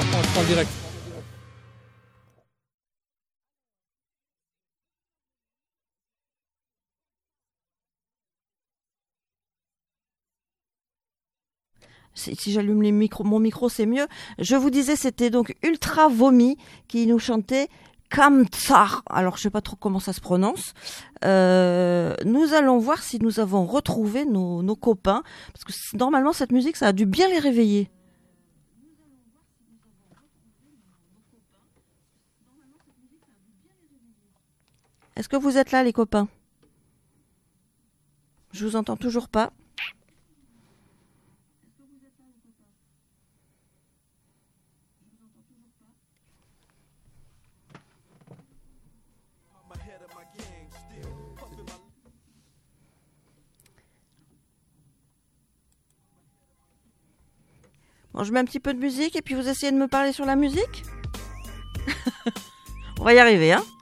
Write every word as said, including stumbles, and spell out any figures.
On se prend le direct. Si, si j'allume les micros, mon micro, c'est mieux. Je vous disais, c'était donc Ultra Vomi qui nous chantait Kamtsar. Alors, je sais pas trop comment ça se prononce. Euh, nous allons voir si nous avons retrouvé nos, nos copains. Parce que normalement, cette musique, ça a dû bien les réveiller. Est-ce que vous êtes là, les copains? Je vous entends toujours pas. Bon, je mets un petit peu de musique et puis vous essayez de me parler sur la musique. On va y arriver, hein.